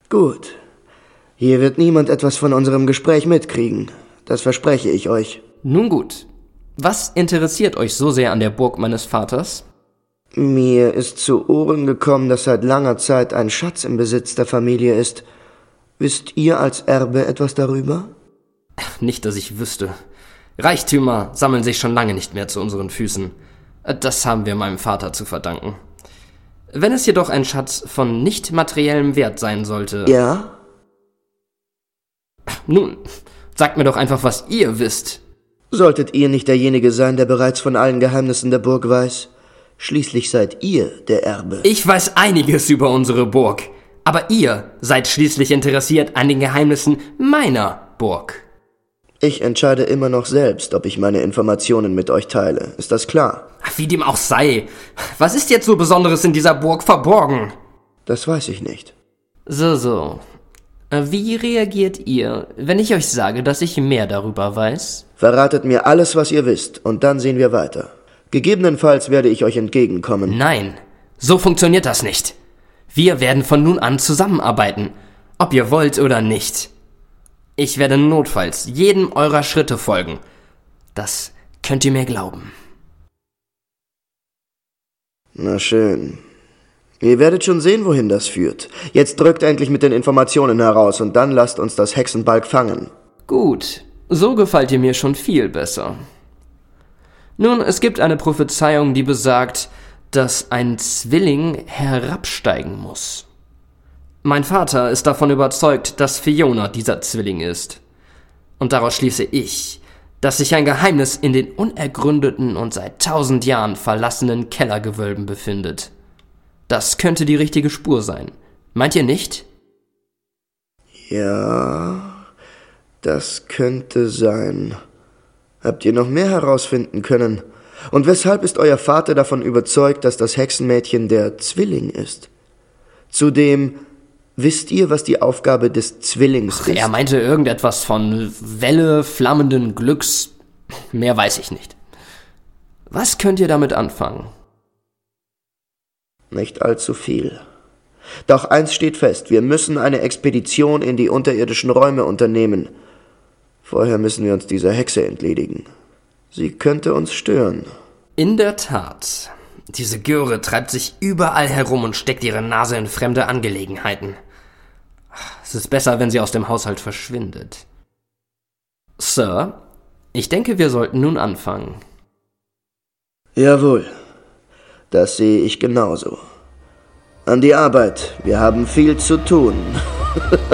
Gut. Hier wird niemand etwas von unserem Gespräch mitkriegen. Das verspreche ich euch. Nun gut. Was interessiert euch so sehr an der Burg meines Vaters? Mir ist zu Ohren gekommen, dass seit langer Zeit ein Schatz im Besitz der Familie ist. Wisst ihr als Erbe etwas darüber? Nicht, dass ich wüsste. Reichtümer sammeln sich schon lange nicht mehr zu unseren Füßen. Das haben wir meinem Vater zu verdanken. Wenn es jedoch ein Schatz von nicht materiellem Wert sein sollte... Ja? Nun, sagt mir doch einfach, was ihr wisst. Solltet ihr nicht derjenige sein, der bereits von allen Geheimnissen der Burg weiß? Schließlich seid ihr der Erbe. Ich weiß einiges über unsere Burg, aber ihr seid schließlich interessiert an den Geheimnissen meiner Burg. Ich entscheide immer noch selbst, ob ich meine Informationen mit euch teile. Ist das klar? Wie dem auch sei. Was ist jetzt so Besonderes in dieser Burg verborgen? Das weiß ich nicht. So. Wie reagiert ihr, wenn ich euch sage, dass ich mehr darüber weiß? Verratet mir alles, was ihr wisst, und dann sehen wir weiter. Gegebenenfalls werde ich euch entgegenkommen. Nein, so funktioniert das nicht. Wir werden von nun an zusammenarbeiten, ob ihr wollt oder nicht. Ich werde notfalls jedem eurer Schritte folgen. Das könnt ihr mir glauben. Na schön. Ihr werdet schon sehen, wohin das führt. Jetzt drückt endlich mit den Informationen heraus und dann lasst uns das Hexenbalg fangen. Gut, so gefällt ihr mir schon viel besser. Nun, es gibt eine Prophezeiung, die besagt, dass ein Zwilling herabsteigen muss. Mein Vater ist davon überzeugt, dass Fiona dieser Zwilling ist. Und daraus schließe ich, dass sich ein Geheimnis in den unergründeten und seit 1000 Jahren verlassenen Kellergewölben befindet. Das könnte die richtige Spur sein. Meint ihr nicht? Ja, das könnte sein. Habt ihr noch mehr herausfinden können? Und weshalb ist euer Vater davon überzeugt, dass das Hexenmädchen der Zwilling ist? Zudem, wisst ihr, was die Aufgabe des Zwillings ist? Er meinte irgendetwas von Welle flammenden Glücks. Mehr weiß ich nicht. Was könnt ihr damit anfangen? Nicht allzu viel. Doch eins steht fest, wir müssen eine Expedition in die unterirdischen Räume unternehmen. Vorher müssen wir uns dieser Hexe entledigen. Sie könnte uns stören. In der Tat. Diese Göre treibt sich überall herum und steckt ihre Nase in fremde Angelegenheiten. Es ist besser, wenn sie aus dem Haushalt verschwindet. Sir, ich denke, wir sollten nun anfangen. Jawohl. Das sehe ich genauso. An die Arbeit. Wir haben viel zu tun.